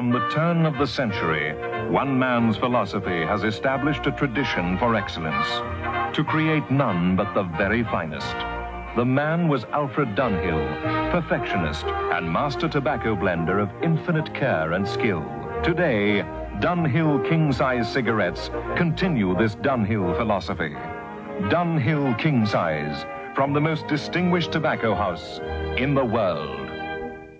From the turn of the century, one man's philosophy has established a tradition for excellence, to create none but the very finest. The man was Alfred Dunhill, perfectionist and master tobacco blender of infinite care and skill. Today, Dunhill king-size cigarettes continue this Dunhill philosophy. Dunhill king-size, from the most distinguished tobacco house in the world.